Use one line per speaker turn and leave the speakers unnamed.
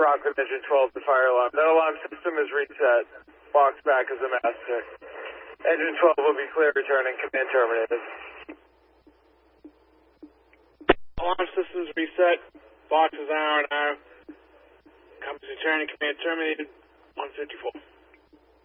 Rockland Engine 12 to fire alarm. That alarm system is reset. Box back as a master. Engine 12 will be clear returning. Command terminated.
Alarm systems reset. Box is R&R. Compass returning. Command terminated. 154.